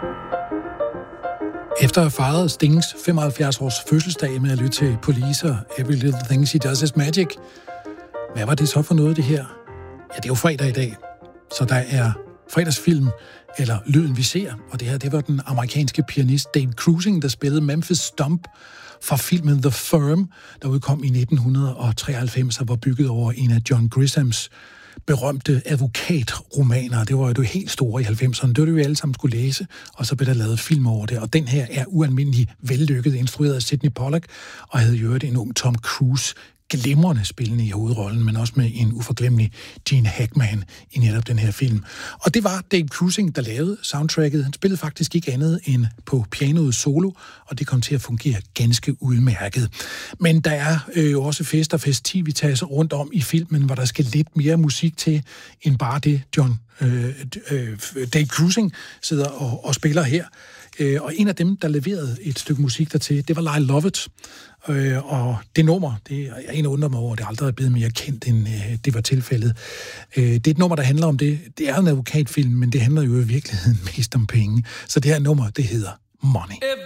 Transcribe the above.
Efter at have fejret Stings 75-års fødselsdag med at lytte til Police og Every Little Thing She Does Is Magic, hvad var det så for noget, det her? Ja, det er jo fredag i dag, så der er fredagsfilm, eller Lyden vi ser, og det her, det var den amerikanske pianist Dave Krusing, der spillede Memphis Stomp fra filmen The Firm, der udkom i 1993 og var bygget over en af John Grishams berømte advokatromaner. Det var jo det helt store i 90'erne. Det var det, vi alle sammen skulle læse, og så blev der lavet film over det. Og den her er ualmindelig vellykket, instrueret af Sidney Pollack, og havde jo en ung Tom Cruise glimrende spillende i hovedrollen, men også med en uforglemmelig Gene Hackman i netop den her film. Og det var Dave Krusing, der lavede soundtracket. Han spillede faktisk ikke andet end på pianoet solo, og det kom til at fungere ganske udmærket. Men der er jo også fest og festivitaser rundt om i filmen, hvor der skal lidt mere musik til, end bare det Dave Krusing sidder og spiller her. Og en af dem, der leverede et stykke musik dertil, det var Lyle Lovett. Og det nummer, det er en undrer mig over, det aldrig er blevet mere kendt, end det var tilfældet. Det er et nummer, der handler om det. Det er en advokatfilm, men det handler jo i virkeligheden mest om penge. Så det her nummer, det hedder Money.